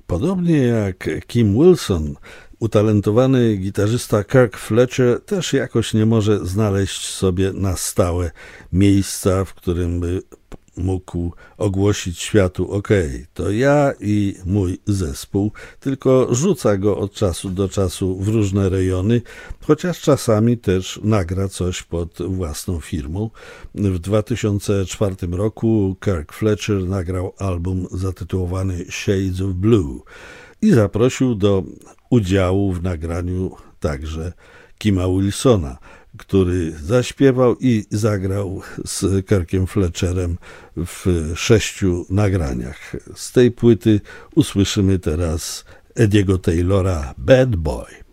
Podobnie jak Kim Wilson, utalentowany gitarzysta Kirk Fletcher też jakoś nie może znaleźć sobie na stałe miejsca, w którym by mógł ogłosić światu: okej, to ja i mój zespół, tylko rzuca go od czasu do czasu w różne rejony, chociaż czasami też nagra coś pod własną firmą. W 2004 roku Kirk Fletcher nagrał album zatytułowany Shades of Blue i zaprosił do udziału w nagraniu także Kima Wilsona, który zaśpiewał i zagrał z Kirkiem Fletcherem w 6 nagraniach. Z tej płyty usłyszymy teraz Ediego Taylora Bad Boy.